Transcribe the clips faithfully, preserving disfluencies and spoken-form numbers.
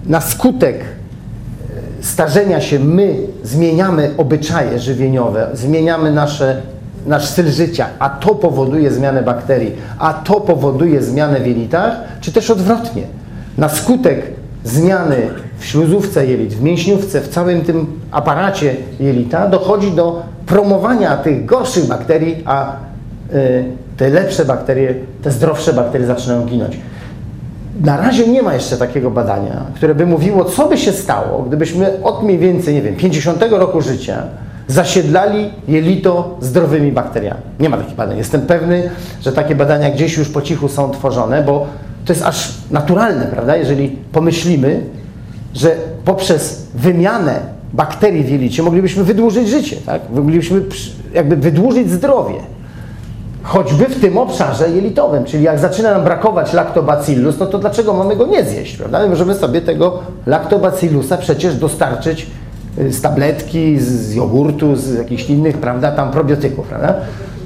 na skutek starzenia się my zmieniamy obyczaje żywieniowe, zmieniamy nasze, nasz styl życia, a to powoduje zmianę bakterii, a to powoduje zmianę w jelitach, czy też odwrotnie. Na skutek zmiany w śluzówce jelit, w mięśniówce, w całym tym aparacie jelita dochodzi do promowania tych gorszych bakterii, a y, te lepsze bakterie, te zdrowsze bakterie zaczynają ginąć. Na razie nie ma jeszcze takiego badania, które by mówiło, co by się stało, gdybyśmy od mniej więcej, nie wiem, pięćdziesiątego roku życia zasiedlali jelito zdrowymi bakteriami. Nie ma takich badań. Jestem pewny, że takie badania gdzieś już po cichu są tworzone, bo to jest aż naturalne, prawda? Jeżeli pomyślimy, że poprzez wymianę bakterii w jelicie moglibyśmy wydłużyć życie, tak? Moglibyśmy jakby wydłużyć zdrowie. Choćby w tym obszarze jelitowym, czyli jak zaczyna nam brakować lactobacillus, no to dlaczego mamy go nie zjeść, prawda? My możemy sobie tego lactobacillusa przecież dostarczyć z tabletki, z jogurtu, z jakichś innych, prawda, tam probiotyków, prawda?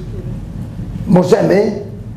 Możemy,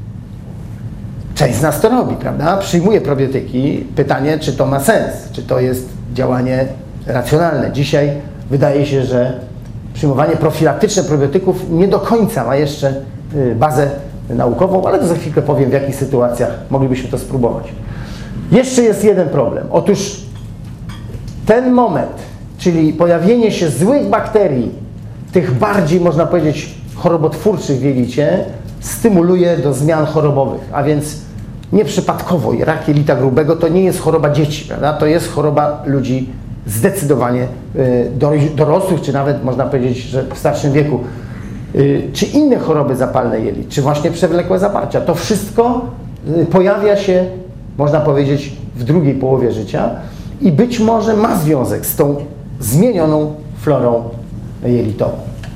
część z nas to robi, prawda? Przyjmuje probiotyki. Pytanie, czy to ma sens, czy to jest działanie racjonalne. Dzisiaj wydaje się, że przyjmowanie profilaktyczne probiotyków nie do końca ma jeszcze bazę naukową, ale to za chwilkę powiem, w jakich sytuacjach moglibyśmy to spróbować. Jeszcze jest jeden problem. Otóż ten moment, czyli pojawienie się złych bakterii, tych bardziej, można powiedzieć, chorobotwórczych w jelicie, stymuluje do zmian chorobowych, a więc nieprzypadkowo rak jelita grubego to nie jest choroba dzieci, prawda? To jest choroba ludzi zdecydowanie dorosłych, czy nawet można powiedzieć, że w starszym wieku. Czy inne choroby zapalne jelit, czy właśnie przewlekłe zaparcia. To wszystko pojawia się, można powiedzieć, w drugiej połowie życia i być może ma związek z tą zmienioną florą jelitową.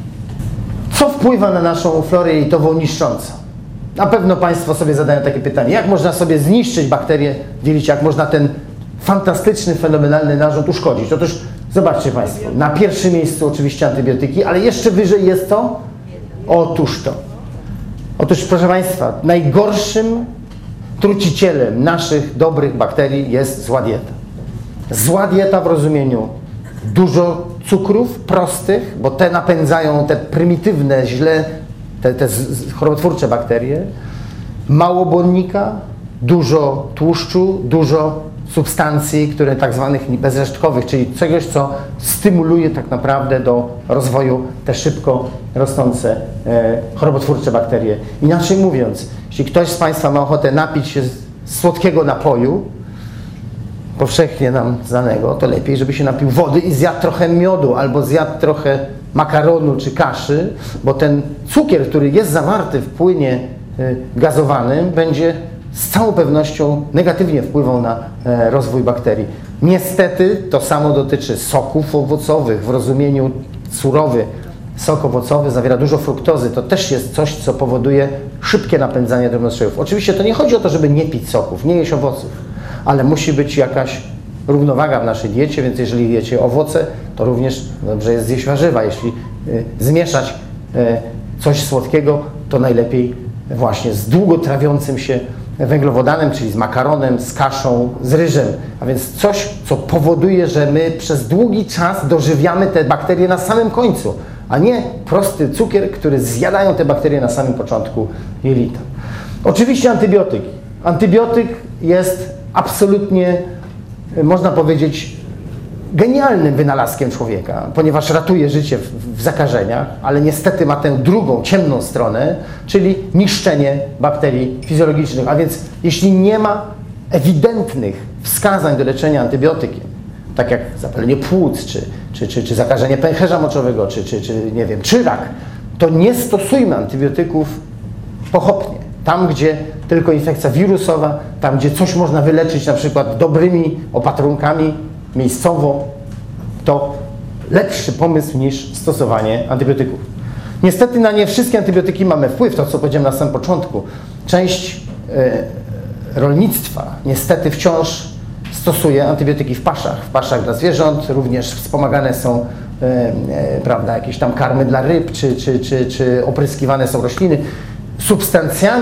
Co wpływa na naszą florę jelitową niszcząco? Na pewno Państwo sobie zadają takie pytanie, jak można sobie zniszczyć bakterie w jelicie, jak można ten fantastyczny, fenomenalny narząd uszkodzić. Otóż zobaczcie Państwo, na pierwszym miejscu oczywiście antybiotyki, ale jeszcze wyżej jest to? Otóż to. Otóż, proszę Państwa, najgorszym trucicielem naszych dobrych bakterii jest zła dieta. Zła dieta w rozumieniu dużo cukrów prostych, bo te napędzają te prymitywne, źle, te, te chorobotwórcze bakterie, mało błonnika, dużo tłuszczu, dużo substancji, które tak zwanych bezresztkowych, czyli czegoś, co stymuluje tak naprawdę do rozwoju te szybko rosnące e, chorobotwórcze bakterie. Inaczej mówiąc, jeśli ktoś z Państwa ma ochotę napić się słodkiego napoju, powszechnie nam znanego, to lepiej, żeby się napił wody i zjadł trochę miodu, albo zjadł trochę makaronu czy kaszy, bo ten cukier, który jest zawarty w płynie e, gazowanym, będzie z całą pewnością negatywnie wpływał na e, rozwój bakterii. Niestety to samo dotyczy soków owocowych w rozumieniu surowy. Sok owocowy zawiera dużo fruktozy. To też jest coś, co powoduje szybkie napędzanie drobnostrzejów. Oczywiście to nie chodzi o to, żeby nie pić soków, nie jeść owoców, ale musi być jakaś równowaga w naszej diecie, więc jeżeli jecie owoce, to również dobrze jest zjeść warzywa. Jeśli y, zmieszać y, coś słodkiego, to najlepiej właśnie z długo trawiącym się węglowodanem, czyli z makaronem, z kaszą, z ryżem. A więc coś, co powoduje, że my przez długi czas dożywiamy te bakterie na samym końcu, a nie prosty cukier, który zjadają te bakterie na samym początku jelita. Oczywiście antybiotyki. Antybiotyk jest absolutnie, można powiedzieć, genialnym wynalazkiem człowieka, ponieważ ratuje życie w, w zakażeniach, ale niestety ma tę drugą, ciemną stronę, czyli niszczenie bakterii fizjologicznych. A więc jeśli nie ma ewidentnych wskazań do leczenia antybiotykiem, tak jak zapalenie płuc, czy, czy, czy, czy zakażenie pęcherza moczowego, czy, czy, czy, nie wiem, czy rak, to nie stosujmy antybiotyków pochopnie. Tam, gdzie tylko infekcja wirusowa, tam, gdzie coś można wyleczyć na przykład dobrymi opatrunkami, miejscowo, to lepszy pomysł niż stosowanie antybiotyków. Niestety na nie wszystkie antybiotyki mamy wpływ, to co powiedziałem na samym początku. Część e, rolnictwa niestety wciąż stosuje antybiotyki w paszach, w paszach dla zwierząt, również wspomagane są e, e, prawda, jakieś tam karmy dla ryb, czy, czy, czy, czy opryskiwane są rośliny substancjami